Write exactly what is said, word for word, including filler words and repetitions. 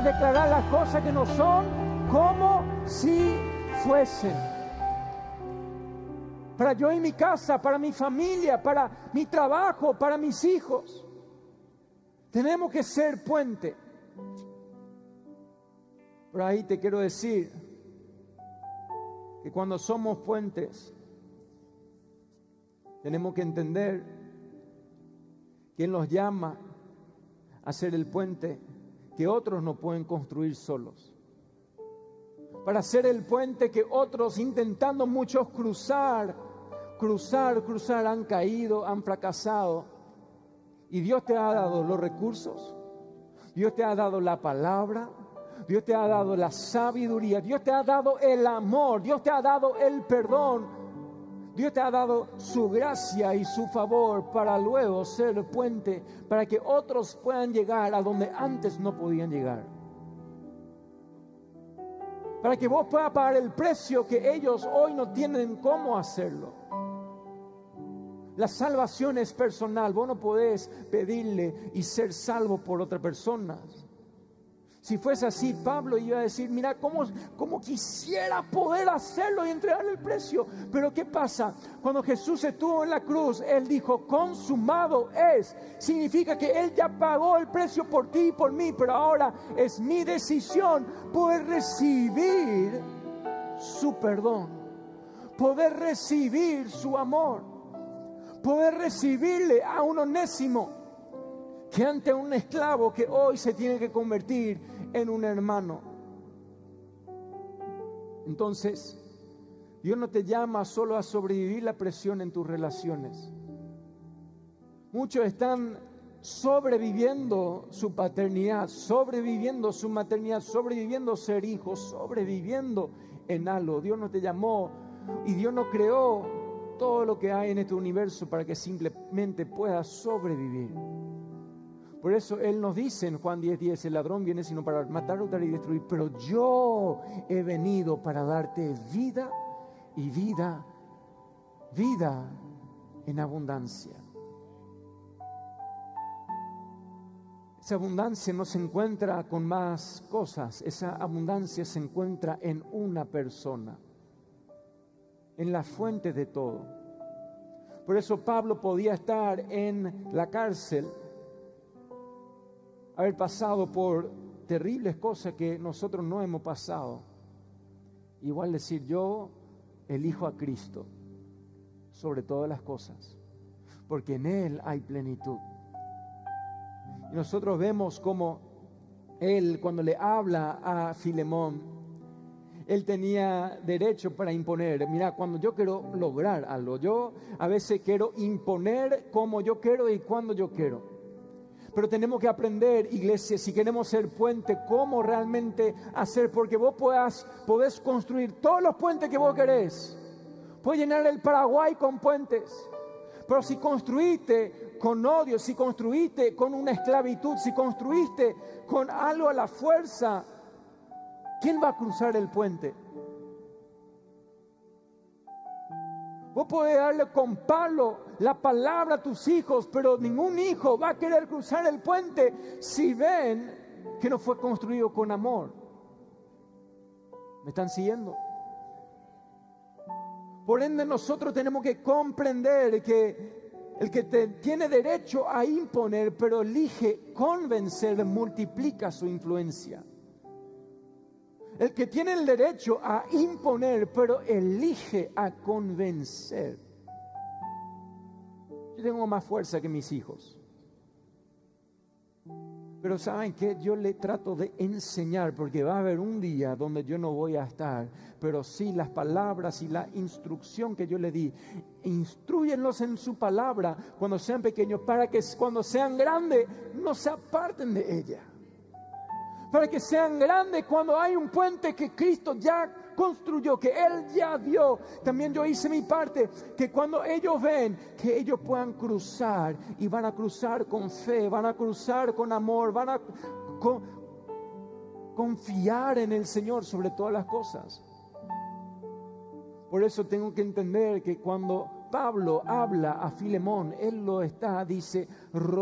poder declarar las cosas que no son como si fuesen. Para yo y mi casa, para mi familia, para mi trabajo, para mis hijos. Tenemos que ser puente. Por ahí te quiero decir que cuando somos puentes, tenemos que entender que Él nos llama a ser el puente que otros no pueden construir solos. Para ser el puente que otros, intentando muchos cruzar, cruzar, cruzar, han caído, han fracasado. Y Dios te ha dado los recursos, Dios te ha dado la palabra, Dios te ha dado la sabiduría, Dios te ha dado el amor, Dios te ha dado el perdón, Dios te ha dado su gracia y su favor para luego ser el puente, para que otros puedan llegar a donde antes no podían llegar. Para que vos puedas pagar el precio que ellos hoy no tienen cómo hacerlo. La salvación es personal, vos no podés pedirle y ser salvo por otra persona. Si fuese así, Pablo iba a decir, mira, cómo, cómo quisiera poder hacerlo y entregarle el precio. Pero ¿qué pasa? Cuando Jesús estuvo en la cruz, Él dijo, consumado es. Significa que Él ya pagó el precio por ti y por mí, pero ahora es mi decisión poder recibir su perdón, poder recibir su amor, poder recibirle a un onésimo que ante un esclavo que hoy se tiene que convertir en un hermano. Entonces, Dios no te llama solo a sobrevivir la presión en tus relaciones. Muchos están sobreviviendo su paternidad, sobreviviendo su maternidad, sobreviviendo ser hijos, sobreviviendo en algo. Dios no te llamó y Dios no creó todo lo que hay en este universo para que simplemente puedas sobrevivir. Por eso Él nos dice en Juan diez diez, el ladrón viene sino para matar, hurtar y destruir, pero yo he venido para darte vida y vida, vida en abundancia. Esa abundancia no se encuentra con más cosas, esa abundancia se encuentra en una persona, en la fuente de todo. Por eso Pablo podía estar en la cárcel, haber pasado por terribles cosas que nosotros no hemos pasado. Igual decir, yo elijo a Cristo sobre todas las cosas, porque en Él hay plenitud. Y nosotros vemos como Él, cuando le habla a Filemón, Él tenía derecho para imponer. Mira, cuando yo quiero lograr algo, yo a veces quiero imponer como yo quiero y cuando yo quiero. Pero tenemos que aprender, iglesia, si queremos ser puente, cómo realmente hacer, porque vos puedas, podés construir todos los puentes que vos querés. Puedes llenar el Paraguay con puentes, pero si construiste con odio, si construiste con una esclavitud, si construiste con algo a la fuerza, ¿quién va a cruzar el puente? Vos podés darle con palo la palabra a tus hijos, pero ningún hijo va a querer cruzar el puente si ven que no fue construido con amor. ¿Me están siguiendo? Por ende, nosotros tenemos que comprender que el que te tiene derecho a imponer, pero elige convencer, multiplica su influencia. El que tiene el derecho a imponer, pero elige a convencer. Yo tengo más fuerza que mis hijos. Pero ¿saben qué? Yo le trato de enseñar, porque va a haber un día donde yo no voy a estar. Pero sí, las palabras y la instrucción que yo le di, instrúyenlos en su palabra cuando sean pequeños, para que cuando sean grandes no se aparten de ella. Para que sean grandes cuando hay un puente que Cristo ya construyó, que Él ya dio. También yo hice mi parte, que cuando ellos ven, que ellos puedan cruzar, y van a cruzar con fe, van a cruzar con amor, van a con, confiar en el Señor sobre todas las cosas. Por eso tengo que entender que cuando Pablo habla a Filemón, él lo está, dice,